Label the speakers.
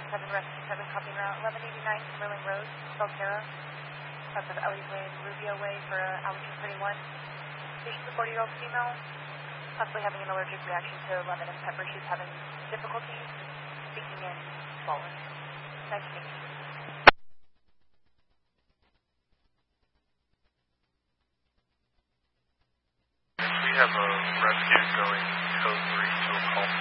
Speaker 1: 7 Rescue 7 copying route 1189 Summerlin Road, Belterra. South of Ellie's Way and Rubio Way for allergen 31. She's a 40-year-old female, possibly having an allergic reaction to lemon and pepper. She's having difficulty speaking and swallowing. Nice to meet you.
Speaker 2: We have a rescue going code 3 to a call